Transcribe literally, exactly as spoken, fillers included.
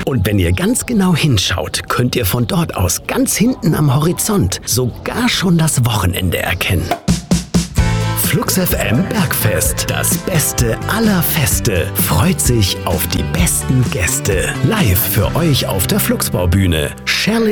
Und wenn ihr ganz genau hinschaut, könnt ihr von dort aus ganz hinten am Horizont sogar schon das Wochenende erkennen. Flux F M Bergfest, das Beste aller Feste, freut sich auf die besten Gäste. Live für euch auf der Fluxbaubühne. Shirley